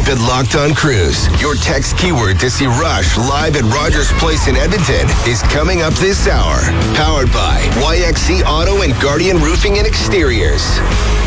Keep it locked on Cruise. Your text keyword to see Rush live at Rogers Place in Edmonton is coming up this hour. Powered by YXC Auto and Guardian Roofing and Exteriors.